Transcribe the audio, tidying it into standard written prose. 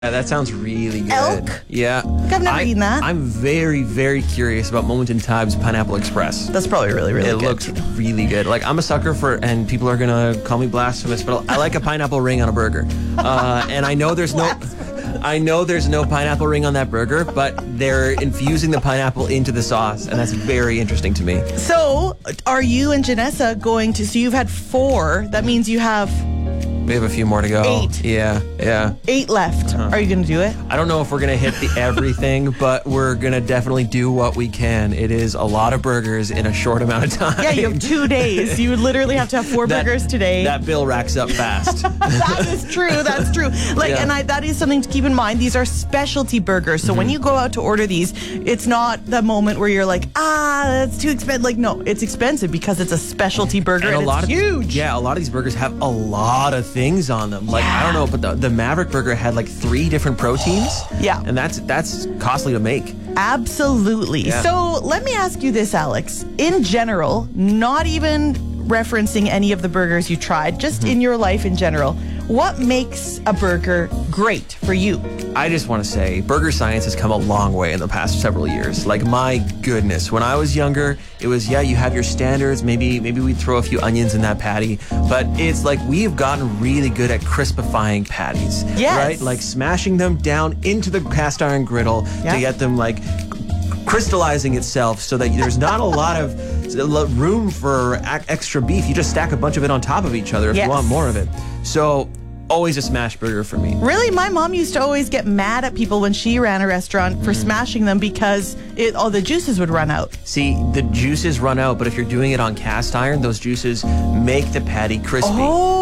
That sounds really good. Elk? Yeah. I've never eaten that. I'm very, very curious about Moment in Time's Pineapple Express. That's probably really, really It good. looks really good. Like, I'm a sucker for, and people are going to call me blasphemous, but I like a pineapple ring on a burger. And I know there's no pineapple ring on that burger, but they're infusing the pineapple into the sauce, and that's very interesting to me. So, are you and Janessa going to, so you've had 4, that means you have We have a few more to go. 8. Yeah. 8 left. Are you going to do it? I don't know if we're going to hit the everything, but we're going to definitely do what we can. It is a lot of burgers in a short amount of time. Yeah, you have 2 days. You would literally have to have 4 burgers today. That bill racks up fast. That is true. That's true. That is something to keep in mind. These are specialty burgers. So when you go out to order these, it's not the moment where you're like, that's too expensive. Like, no, it's expensive because it's a specialty burger and it's huge. Yeah, a lot of these burgers have a lot of things on them. Like, I don't know, but the Maverick burger had like 3 different proteins. Yeah. And that's costly to make. Absolutely. Yeah. So let me ask you this, Alex. In general, not even referencing any of the burgers you tried, just in your life in general, what makes a burger great for you? I just want to say burger science has come a long way in the past several years. Like, my goodness, when I was younger, it was, you have your standards. Maybe we'd throw a few onions in that patty. But it's like we've gotten really good at crispifying patties. Yes. Right? Like smashing them down into the cast iron griddle to get them like crystallizing itself so that there's not a lot of room for extra beef. You just stack a bunch of it on top of each other if you want more of it. So always a smash burger for me. Really? My mom used to always get mad at people when she ran a restaurant for smashing them because all the juices would run out. See, the juices run out, but if you're doing it on cast iron, those juices make the patty crispy. Oh.